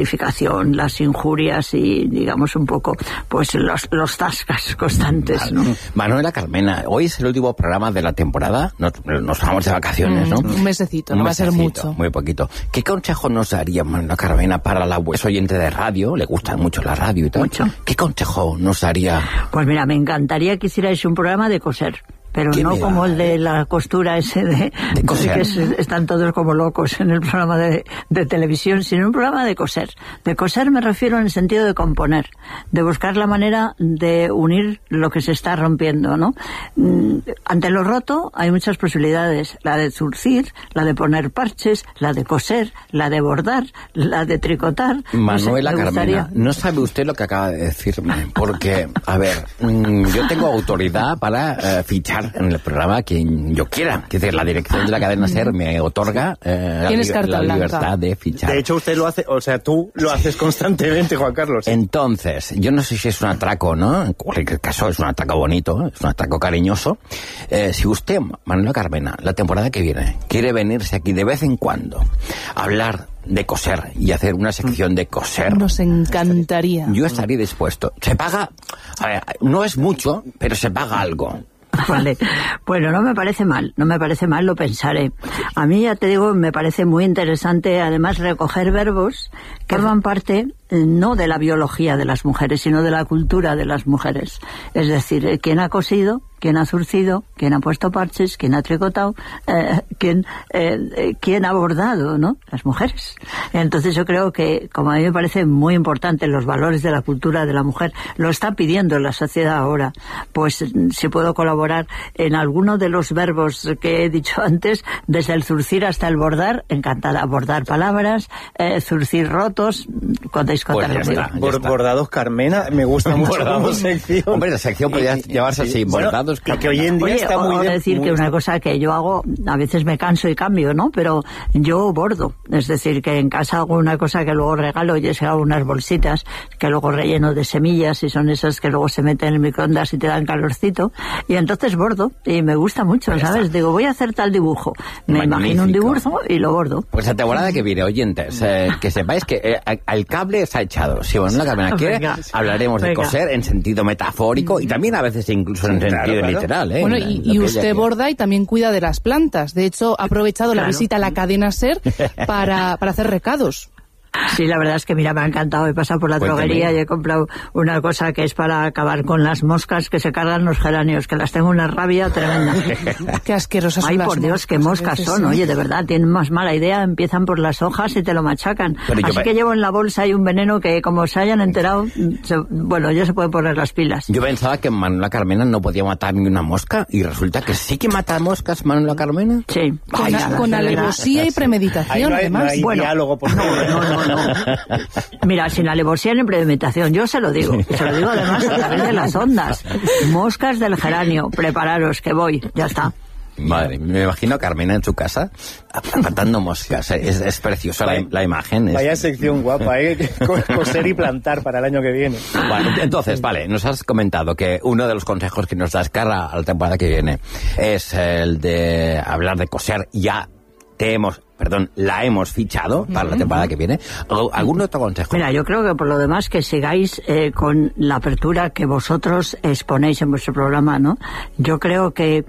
descalificación, las injurias y, digamos, un poco, pues los tascas constantes, ¿no? Manuela Carmena, hoy es el último programa de la temporada, nos vamos de vacaciones, ¿no? Un mesecito, no va a ser mucho. Muy poquito. ¿Qué consejo nos daría Manuela Carmena para la oyente de radio? Le gusta mucho la radio y tal. Mucho. ¿Qué consejo nos daría? Pues mira, me encantaría que hicierais un programa de coser. Pero no como el de la costura ese de coser. Que están todos como locos en el programa de televisión, sino un programa de coser. De coser me refiero en el sentido de componer, de buscar la manera de unir lo que se está rompiendo, ¿no? Ante lo roto hay muchas posibilidades, la de zurcir, la de poner parches, la de coser, la de bordar, la de tricotar. Manuela Carmena, no sabe usted lo que acaba de decirme, porque, a ver, yo tengo autoridad para fichar en el programa quien yo quiera. Es decir, la dirección de la cadena SER me otorga la libertad de fichar. De hecho, usted lo hace, o sea, tú lo haces constantemente, Juan Carlos. Entonces, yo no sé si es un atraco, ¿no? En cualquier caso, es un atraco bonito, es un atraco cariñoso. Si usted, Manuela Carmena, la temporada que viene, quiere venirse aquí de vez en cuando a hablar de coser y hacer una sección de coser, nos encantaría. Yo estaría dispuesto. Se paga, a ver, no es mucho, pero se paga algo. Vale, bueno, no me parece mal, lo pensaré. A mí, ya te digo, me parece muy interesante, además, recoger verbos que forman parte no de la biología de las mujeres, sino de la cultura de las mujeres. Es decir, quién ha cosido, quién ha zurcido, quién ha puesto parches, quién ha tricotado, quién ha bordado, ¿no? Las mujeres. Entonces yo creo que, como a mí me parece muy importante los valores de la cultura de la mujer, lo está pidiendo la sociedad ahora, pues si puedo colaborar en alguno de los verbos que he dicho antes, desde el zurcir hasta el bordar, encantada. Bordar palabras, zurcir rotos, podéis contar. Pues ya está. Bordados Carmena, me gusta mucho como sección. Hombre, la sección podría llevarse así, bordados. Que hoy en día está muy... decir que una cosa que yo hago, a veces me canso y cambio, ¿no? Pero yo bordo. Es decir, que en casa hago una cosa que luego regalo, y es que hago unas bolsitas que luego relleno de semillas, y son esas que luego se meten en el microondas y te dan calorcito. Y entonces bordo, y me gusta mucho, ¿sabes? Digo, voy a hacer tal dibujo. Me imagino un dibujo y lo bordo. Pues la temporada que viene, oyentes, que sepáis que el cable está echado. Si Manuela Carmena quiere, hablaremos de coser en sentido metafórico y también a veces incluso en sentido literal. Bueno, y usted borda y también cuida de las plantas. De hecho, ha aprovechado la visita a la cadena SER para hacer recados. Sí, la verdad es que, mira, me ha encantado. He pasado por la droguería y he comprado una cosa que es para acabar con las moscas que se cargan los geranios, que las tengo una rabia tremenda. Qué asquerosas son. Ay, por Dios, qué moscas son. Oye, de verdad, tienen más mala idea. Empiezan por las hojas y te lo machacan. Así que llevo en la bolsa hay un veneno que, como se hayan enterado, ya se pueden poner las pilas. Yo pensaba que Manuela Carmena no podía matar ni una mosca, y resulta que sí que mata moscas, Manuela Carmena. Sí. Con alevosía y premeditación, además. No hay diálogo, por favor. No. Mira, sin alevosía ni premeditación, yo se lo digo además a través de las ondas. Moscas del geranio, prepararos que voy, ya está. Madre, me imagino a Carmena en su casa matando moscas. Es preciosa la imagen. Vaya sección guapa, coser y plantar para el año que viene. Bueno, entonces, vale, nos has comentado que uno de los consejos que nos das cara a la temporada que viene es el de hablar de coser. Ya la hemos fichado para la temporada que viene. ¿Algún otro consejo? Mira, yo creo que por lo demás que sigáis con la apertura que vosotros exponéis en vuestro programa, ¿no? Yo creo que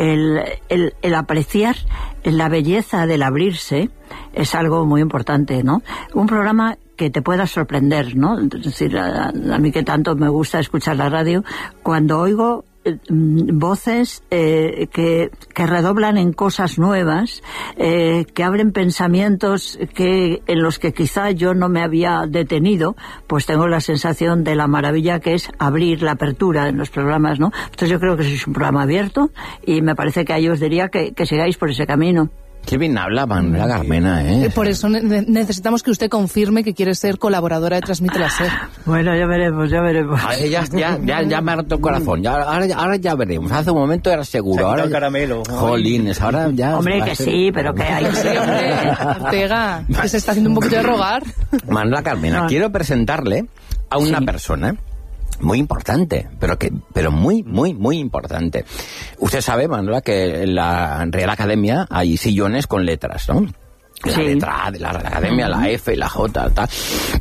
el apreciar la belleza del abrirse es algo muy importante, ¿no? Un programa que te pueda sorprender, ¿no? Es decir, a mí que tanto me gusta escuchar la radio, cuando oigo voces que redoblan en cosas nuevas, que abren pensamientos en los que quizá yo no me había detenido, pues tengo la sensación de la maravilla que es abrir la apertura en los programas, ¿no? Entonces yo creo que es un programa abierto y me parece que ahí os diría que sigáis por ese camino. Qué bien habla Manuela Carmena, ¿eh? Por eso necesitamos que usted confirme que quiere ser colaboradora de Transmite la SER. Bueno, ya veremos. Ya me ha roto el corazón. Ahora ya veremos. Hace un momento era seguro. Ahora el caramelo. Jolines, ahora ya... Hombre, que sí, pero que hay... Sí, hombre, Ortega, que se está haciendo un poquito de rogar. Manuela Carmena, quiero presentarle a una persona muy importante, pero muy, muy, muy importante. Usted sabe, Manuela, que en la Real Academia hay sillones con letras, ¿no? La letra A de la Real Academia, la F, la J, tal.